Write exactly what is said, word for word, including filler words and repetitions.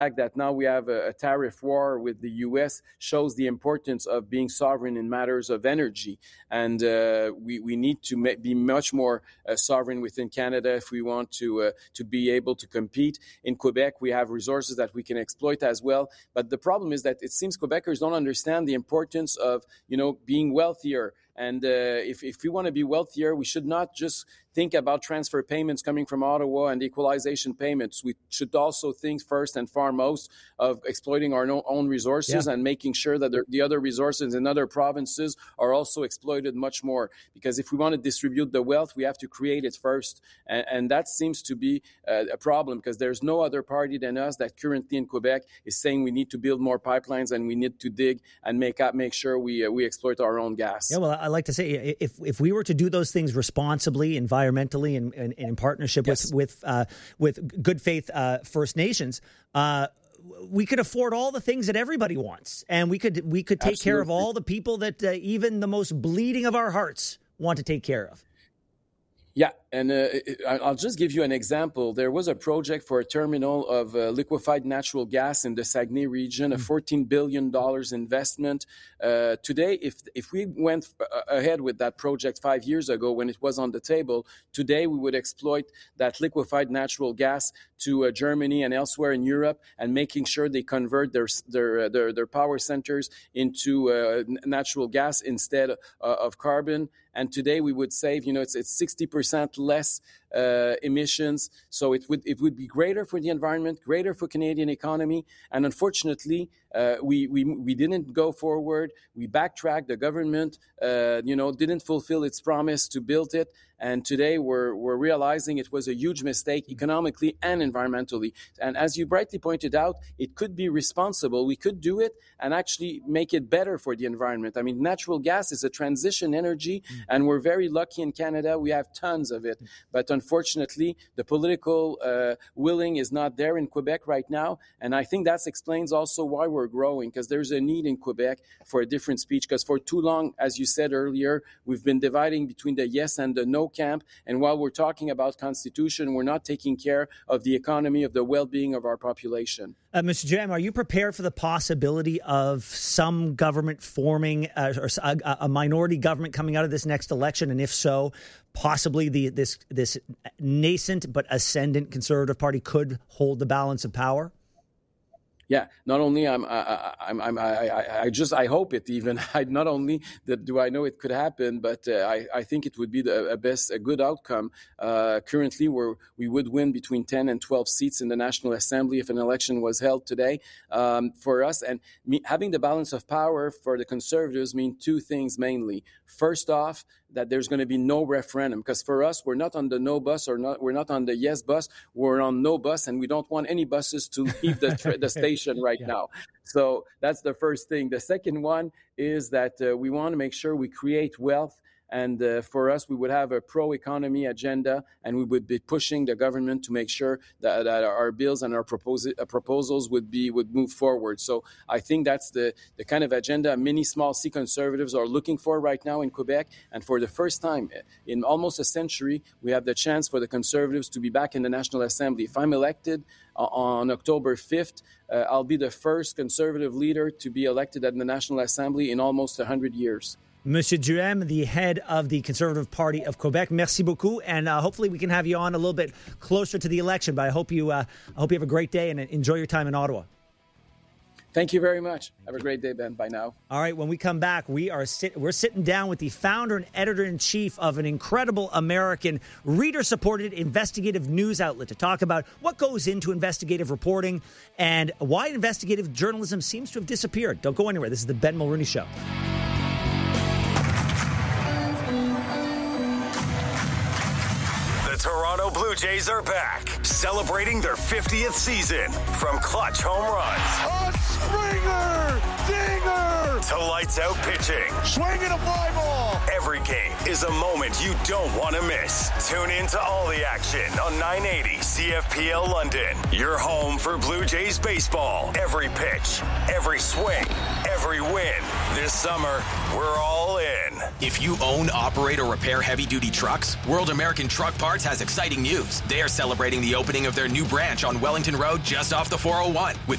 fact that now we have a, a tariff war with the U S shows the importance of being sovereign in matters of energy. And uh, we, we need to ma- be much more uh, sovereign within Canada if we want to uh, to be able to compete. In Quebec, we have resources that we can exploit as well. But the problem is that it seems Quebecers don't understand the importance of, you know, being wealthier. And uh, if, if we want to be wealthier, we should not just think about transfer payments coming from Ottawa and equalization payments. We should also think first and foremost of exploiting our own resources yeah. and making sure that the other resources in other provinces are also exploited much more. Because if we want to distribute the wealth, we have to create it first. And, and that seems to be uh, a problem because there's no other party than us that currently in Quebec is saying we need to build more pipelines and we need to dig and make up, make sure we uh, we exploit our own gas. Yeah, well, I like to say if if we were to do those things responsibly, environmentally, and, and, and in partnership yes. with with uh, with good faith uh, First Nations, uh, we could afford all the things that everybody wants, and we could we could take Absolutely. care of all the people that uh, even the most bleeding of our hearts want to take care of. Yeah, and uh, I'll just give you an example. There was a project for a terminal of uh, liquefied natural gas in the Saguenay region, a fourteen billion dollars investment. Uh, today, if if we went ahead with that project five years ago when it was on the table, today we would exploit that liquefied natural gas to uh, Germany and elsewhere in Europe, and making sure they convert their their their, their power centers into uh, natural gas instead uh, of carbon. And today we would save, you know, it's it's sixty percent less uh, emissions. So it would it would be greater for the environment, greater for Canadian economy. And unfortunately, uh, we we we didn't go forward. We backtracked. The government, uh, you know, didn't fulfill its promise to build it. And today we're we're realizing it was a huge mistake economically and environmentally. And as you brightly pointed out, it could be responsible. We could do it and actually make it better for the environment. I mean, natural gas is a transition energy, mm. and we're very lucky in Canada. We have tons of it. But unfortunately, the political uh, willing is not there in Quebec right now. And I think that explains also why we're growing, because there's a need in Quebec for a different speech. Because for too long, as you said earlier, we've been dividing between the yes and the no camp. And while we're talking about constitution, we're not taking care of the economy, of the well-being of our population. Uh, Mister Duhem, are you prepared for the possibility of some government forming uh, or a, a minority government coming out of this next election? And if so, possibly the this this nascent but ascendant Conservative Party could hold the balance of power? Yeah, not only I'm, I, I'm, I'm, I, I just, I hope it even. I not only that do I know it could happen, but uh, I, I think it would be the a best, a good outcome. Uh, currently, we're, we would win between ten and twelve seats in the National Assembly if an election was held today um, for us. And me, having the balance of power for the Conservatives mean two things mainly. First off, that there's going to be no referendum, because for us, we're not on the no bus or not, we're not on the yes bus, we're on no bus, and we don't want any buses to leave the, tra- the station right yeah. now. So that's the first thing. The second one is that uh, we want to make sure we create wealth. And uh, for us, we would have a pro-economy agenda, and we would be pushing the government to make sure that, that our bills and our propos- uh, proposals would be would move forward. So I think that's the, the kind of agenda many small C conservatives are looking for right now in Quebec. And for the first time in almost a century, we have the chance for the Conservatives to be back in the National Assembly. If I'm elected uh, on October fifth, uh, I'll be the first Conservative leader to be elected at the National Assembly in almost one hundred years. Monsieur Duhem, the head of the Conservative Party of Quebec, merci beaucoup, and uh, hopefully we can have you on a little bit closer to the election. But I hope you, uh, I hope you have a great day and enjoy your time in Ottawa. Thank you very much. Have a great day, Ben. Bye now. All right, when we come back, we are sit- we're sitting down with the founder and editor-in-chief of an incredible American reader-supported investigative news outlet to talk about what goes into investigative reporting and why investigative journalism seems to have disappeared. Don't go anywhere. This is the Ben Mulroney Show. Toronto Blue Jays are back, celebrating their fiftieth season from clutch home runs a Springer! Dinger! to lights out pitching. Swinging a fly ball. Every game is a moment you don't want to miss. Tune in to all the action on nine eighty C F P L London. Your home for Blue Jays baseball. Every pitch, every swing, every win. This summer, we're all in. If you own, operate, or repair heavy-duty trucks, World American Truck Parts has exciting news. They are celebrating the opening of their new branch on Wellington Road just off the four oh one with